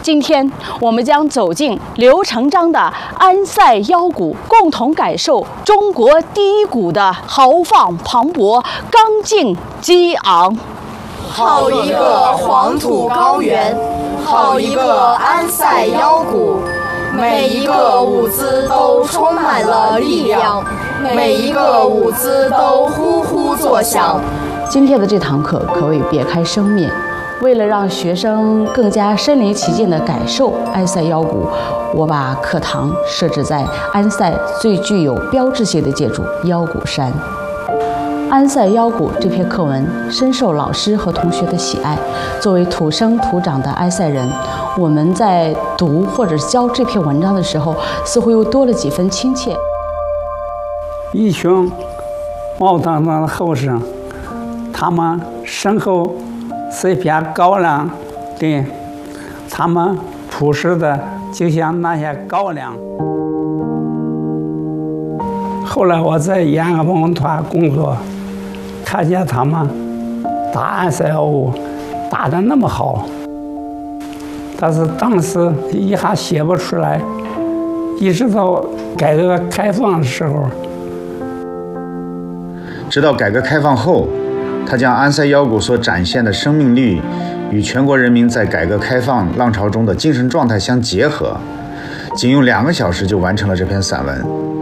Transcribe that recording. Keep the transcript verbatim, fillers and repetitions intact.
今天我们将走进刘成章的安塞腰鼓，共同感受中国第一鼓的豪放磅礴、刚劲激昂。 好一个黄土高原，好一个安塞腰鼓，每一个舞姿都充满了力量，每一个舞姿都呼呼作响。 今天的这堂课可谓别开生面。为了让学生更加身临其境地感受安塞腰鼓，我把课堂设置在安塞最具有标志性的建筑腰鼓山。安塞腰鼓这篇课文深受老师和同学的喜爱。作为土生土长的安塞人，我们在读或者教这篇文章的时候，似乎又多了几分亲切。 一群浩荡荡的后生，他们身后是一片高粱林，他们朴实的就像那些高粱。后来我在延安文工团工作，看见他们打安塞腰鼓打得那么好，但是当时一下写不出来，一直到改革开放的时候。 直到改革开放后，他将安塞腰鼓所展现的生命力与全国人民在改革开放浪潮中的精神状态相结合，仅用两个小时就完成了这篇散文。